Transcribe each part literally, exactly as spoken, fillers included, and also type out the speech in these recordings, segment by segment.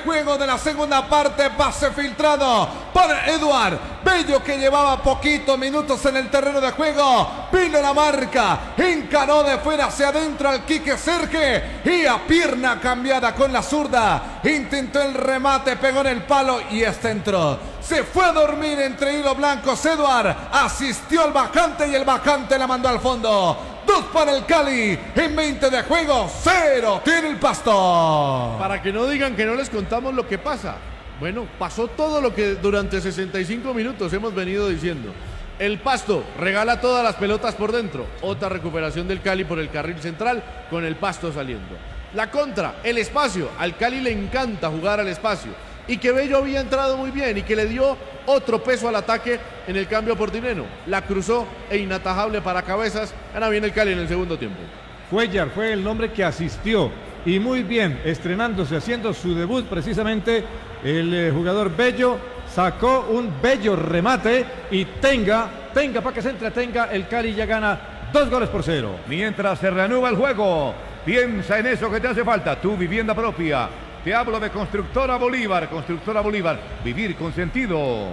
juego de la segunda parte. Pase filtrado por Eduard Bello, que llevaba poquitos minutos en el terreno de juego. Vino la marca, encaró de fuera hacia adentro al Quique Serge y a pierna cambiada con la zurda intentó el remate, pegó en el palo y este entró. Se fue a dormir entre hilo blancos. Eduard asistió al bajante y el bajante la mandó al fondo. Dos para el Cali en veinte de juego, cero tiene el Pasto. Para que no digan que no les contamos lo que pasa. Bueno, pasó todo lo que durante sesenta y cinco minutos hemos venido diciendo. El Pasto regala todas las pelotas por dentro. Otra recuperación del Cali por el carril central con el Pasto saliendo. La contra, el espacio. Al Cali le encanta jugar al espacio. Y que Bello había entrado muy bien y que le dio otro peso al ataque en el cambio por Dineno. La cruzó e inatajable para Cabezas. Gana bien el Cali en el segundo tiempo. Cuellar fue el nombre que asistió y muy bien, estrenándose, haciendo su debut precisamente el eh, jugador Bello. Sacó un bello remate y tenga, tenga para que se entretenga. El Cali ya gana dos goles por cero. Mientras se reanuda el juego, piensa en eso que te hace falta, tu vivienda propia. Te hablo de Constructora Bolívar, Constructora Bolívar, vivir con sentido.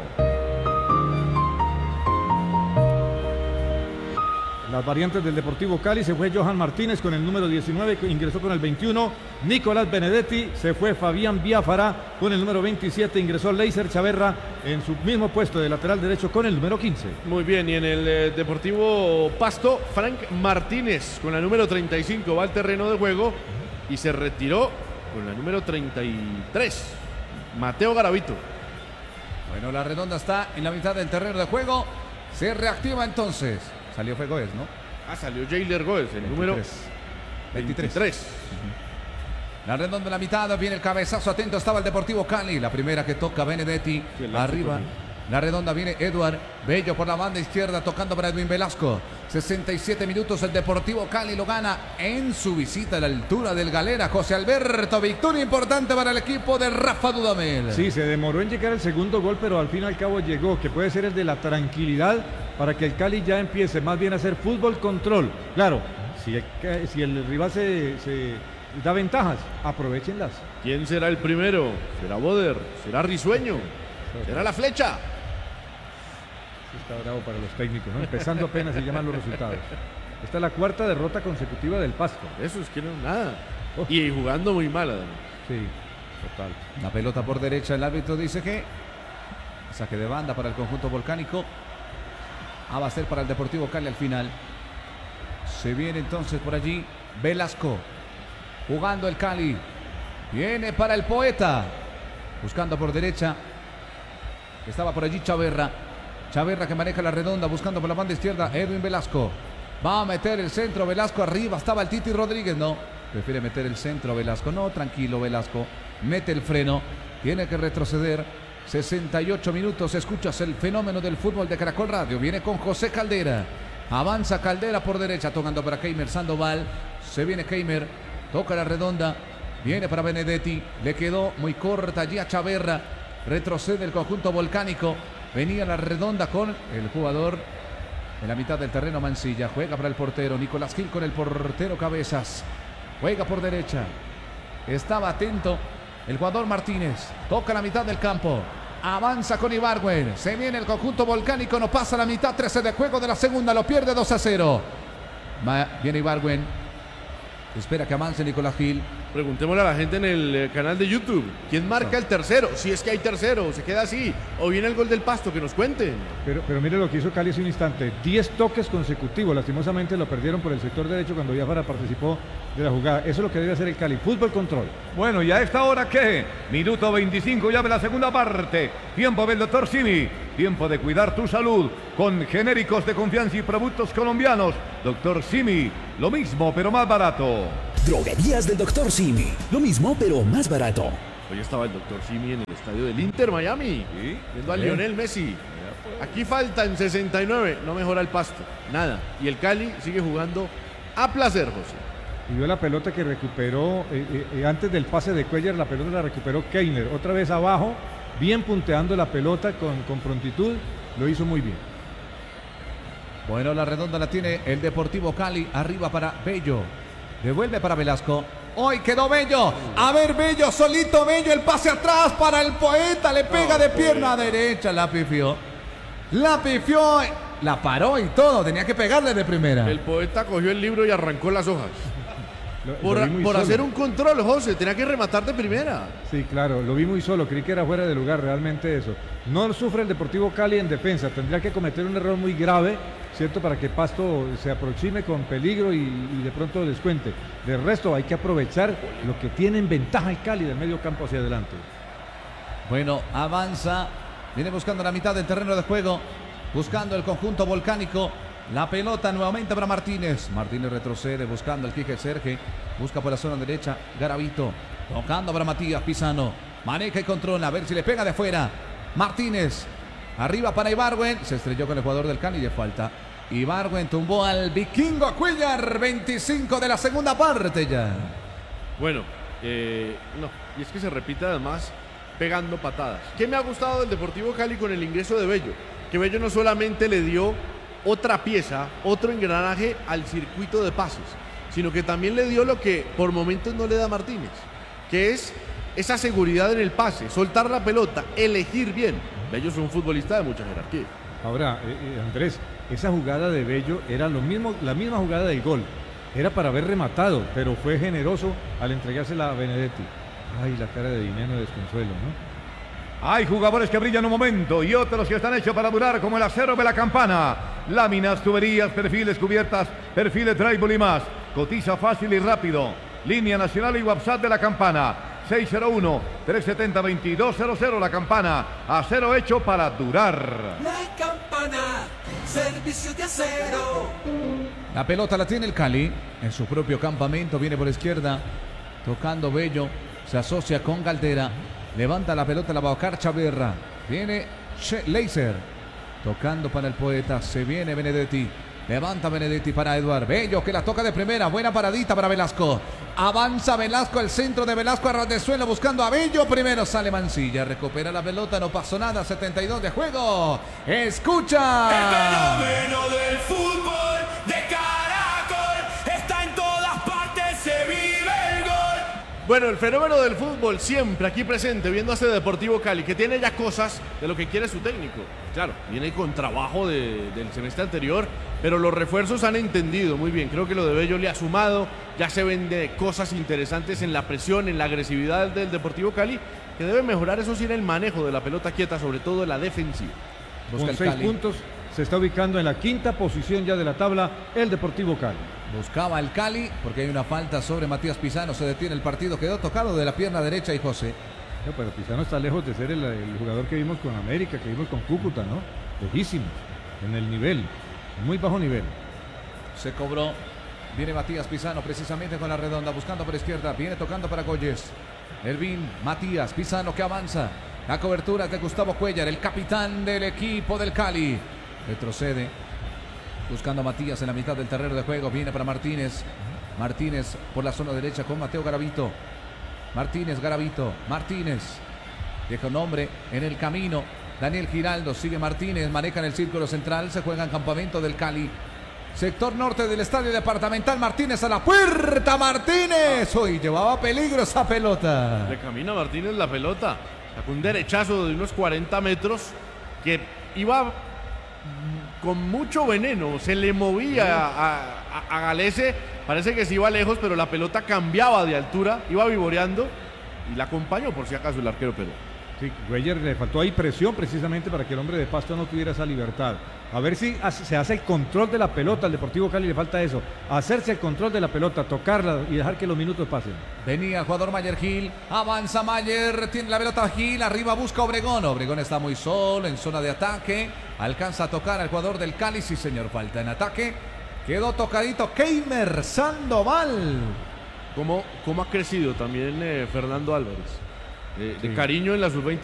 Las variantes del Deportivo Cali: se fue Johan Martínez con el número diecinueve, que ingresó con el veintiuno, Nicolás Benedetti, se fue Fabián Biafara con el número veintisiete, ingresó Leiser Chaverra en su mismo puesto de lateral derecho con el número quince. Muy bien, y en el eh, Deportivo Pasto, Frank Martínez con la número treinta y cinco va al terreno de juego y se retiró con la número treinta y tres, Mateo Garavito. Bueno, la redonda está en la mitad del terreno de juego. Se reactiva entonces. Salió fue Goes, ¿no? Ah, salió Jailer Goes, el número veintitrés. veintitrés. Uh-huh. La redonda en la mitad, viene el cabezazo, atento estaba el Deportivo Cali. La primera que toca Benedetti, sí, arriba. La redonda viene Eduard Bello por la banda izquierda, tocando para Edwin Velasco. sesenta y siete minutos, el Deportivo Cali lo gana en su visita a la altura del Galera. José Alberto, victoria importante para el equipo de Rafa Dudamel. Sí, se demoró en llegar el segundo gol, pero al fin y al cabo llegó, que puede ser el de la tranquilidad para que el Cali ya empiece más bien a hacer fútbol control. Claro, si el, si el rival se, se da ventajas, aprovechenlas. ¿Quién será el primero? ¿Será Boder? ¿Será Risueño? ¿Será la Flecha? Está bravo para los técnicos, ¿no? Empezando apenas se llaman los resultados. Esta es la cuarta derrota consecutiva del Pasto. Eso es que no nada. Oh. Y jugando muy mal, además. Sí, total. La pelota por derecha, el árbitro dice que saque de banda para el conjunto volcánico. Ah, va a ser para el Deportivo Cali al final. Se viene entonces por allí Velasco. Jugando el Cali. Viene para el Poeta. Buscando por derecha. Estaba por allí Chaverra. Chaverra que maneja la redonda, buscando por la banda izquierda Edwin Velasco. Va a meter el centro Velasco, arriba estaba el Titi Rodríguez, no. Prefiere meter el centro Velasco, no, tranquilo Velasco. Mete el freno, tiene que retroceder. sesenta y ocho minutos, escuchas el fenómeno del fútbol de Caracol Radio. Viene con José Caldera. Avanza Caldera por derecha, tocando para Keimer Sandoval. Se viene Keimer, toca la redonda. Viene para Benedetti, le quedó muy corta allí a Chaverra. Retrocede el conjunto volcánico. Venía la redonda con el jugador en la mitad del terreno, Mancilla. Juega para el portero, Nicolás Gil con el portero Cabezas. Juega por derecha. Estaba atento el jugador Martínez. Toca la mitad del campo. Avanza con Ibargüen. Se viene el conjunto volcánico, no pasa la mitad, trece de juego de la segunda, lo pierde dos a cero. Viene Ibargüen. Espera que avance Nicolás Gil. Preguntémosle a la gente en el canal de YouTube, ¿quién marca el tercero? Si es que hay tercero, se queda así, o viene el gol del Pasto, que nos cuenten. Pero, pero mire lo que hizo Cali hace un instante, diez toques consecutivos, lastimosamente lo perdieron por el sector derecho cuando Biafara participó de la jugada. Eso es lo que debe hacer el Cali, fútbol control. Bueno, ¿y a esta hora qué? Minuto veinticinco ya de la segunda parte, tiempo del doctor Simi, tiempo de cuidar tu salud con genéricos de confianza y productos colombianos. doctor Simi, lo mismo pero más barato. Droguerías del doctor Simi, lo mismo pero más barato. Hoy estaba el doctor Simi en el estadio del Inter Miami, ¿sí? Viendo a Lionel Messi. Aquí faltan sesenta y nueve, no mejora el Pasto, nada. Y el Cali sigue jugando a placer, José. Y vio la pelota que recuperó, eh, eh, antes del pase de Cuellar, la pelota la recuperó Keiner. Otra vez abajo, bien punteando la pelota con, con prontitud, lo hizo muy bien. Bueno, la redonda la tiene el Deportivo Cali, arriba para Bello. Devuelve para Velasco. Hoy quedó Bello. A ver, Bello, solito Bello, el pase atrás para el Poeta. Le pega de pierna derecha, la pifió. La pifió, la paró y todo. Tenía que pegarle de primera. El Poeta cogió el libro y arrancó las hojas. Lo- Por, lo vi muy por solo. hacer un control, José, tenía que rematar de primera. Sí, claro, lo vi muy solo, creí que era fuera de lugar realmente eso. No sufre el Deportivo Cali en defensa, tendría que cometer un error muy grave, ¿cierto? Para que Pasto se aproxime con peligro y, y de pronto descuente. De resto hay que aprovechar lo que tiene en ventaja el Cali del medio campo hacia adelante. Bueno, avanza. Viene buscando la mitad del terreno de juego. Buscando el conjunto volcánico. La pelota nuevamente para Martínez. Martínez retrocede buscando el Quique Serge. Busca por la zona derecha. Garavito. Tocando para Matías Pisano. Maneja y controla. A ver si le pega de fuera. Martínez. Arriba para Ibargüen. Se estrelló con el jugador del Cali de falta. Ibargüen tumbó al vikingo Cuellar. veinticinco de la segunda parte ya. Bueno, eh, no, y es que se repite además pegando patadas. ¿Qué me ha gustado del Deportivo Cali con el ingreso de Bello? Que Bello no solamente le dio otra pieza, otro engranaje al circuito de pases, sino que también le dio lo que por momentos no le da Martínez, que es esa seguridad en el pase, soltar la pelota, elegir bien. Bello es un futbolista de mucha jerarquía. Ahora, eh, eh, Andrés, esa jugada de Bello era lo mismo, la misma jugada del gol. Era para haber rematado, pero fue generoso al entregársela a Benedetti. Ay, la cara de Dineno de desconsuelo, ¿no? Hay jugadores que brillan un momento y otros que están hechos para durar, como el acero de la campana. Láminas, tuberías, perfiles, cubiertas, perfiles, drywall y más. Cotiza fácil y rápido. Línea nacional y WhatsApp de la campana. seis cero uno, tres siete cero, dos dos cero cero. La campana. Acero hecho para durar. La campana, servicio de acero. La pelota la tiene el Cali en su propio campamento. Viene por izquierda. Tocando Bello. Se asocia con Galdera. Levanta la pelota, la va a buscar Chaverra. Viene Leiser. Tocando para el Poeta. Se viene Benedetti. Levanta Benedetti para Eduard Bello, que la toca de primera. Buena paradita para Velasco. Avanza Velasco al centro de Velasco a ras de suelo buscando a Bello. Primero sale Mancilla. Recupera la pelota. No pasó nada. setenta y dos de juego. Escucha. El fenómeno del fútbol de Caracol está en todas partes, se vive el gol. Bueno, el fenómeno del fútbol siempre aquí presente, viendo a este Deportivo Cali, que tiene ya cosas de lo que quiere su técnico. Claro, viene con trabajo de- del semestre anterior, pero los refuerzos han entendido muy bien. Creo que lo de Bello le ha sumado, ya se ven de cosas interesantes en la presión, en la agresividad del Deportivo Cali, que debe mejorar, eso sí, en el manejo de la pelota quieta, sobre todo en la defensiva. Busca Con el seis Cali. puntos se está ubicando en la quinta posición ya de la tabla el Deportivo Cali. Buscaba el Cali porque hay una falta sobre Matías Pisano. Se detiene el partido. Quedó tocado de la pierna derecha y José. No, pero Pisano está lejos de ser el, el jugador que vimos con América, que vimos con Cúcuta, ¿no? Lejísimos, en el nivel, muy bajo nivel. Se cobró. Viene Matías Pisano precisamente con la redonda. Buscando por izquierda. Viene tocando para Goyes. Elvin Matías Pisano que avanza. La cobertura es de Gustavo Cuellar, el capitán del equipo del Cali. Retrocede. Buscando a Matías en la mitad del terreno de juego. Viene para Martínez. Martínez por la zona derecha con Mateo Garavito. Martínez, Garavito. Martínez. Deja un hombre en el camino. Daniel Giraldo. Sigue Martínez. Maneja en el círculo central. Se juega en campamento del Cali. Sector norte del estadio departamental. Martínez a la puerta. Martínez. Uy, llevaba peligro esa pelota. Le camina Martínez la pelota. Sacó un derechazo de unos cuarenta metros que iba con mucho veneno. Se le movía a, a, a Galese. Parece que se iba lejos, pero la pelota cambiaba de altura. Iba vivoreando y la acompañó por si acaso el arquero Perú. Sí, Cuellar le faltó ahí presión precisamente para que el hombre de Pasto no tuviera esa libertad. A ver si hace- se hace el control de la pelota al Deportivo Cali, le falta eso. Hacerse el control de la pelota, tocarla y dejar que los minutos pasen. Venía el jugador Mayer Gil. Avanza Mayer. Tiene la pelota Gil. Arriba busca Obregón. Obregón está muy solo en zona de ataque. Alcanza a tocar al jugador del Cali. Sí, señor. Falta en ataque. Quedó tocadito Keimer Sandoval. ¿Cómo, cómo ha crecido también eh, Fernando Álvarez? Eh, de Sí. cariño en la sub veinte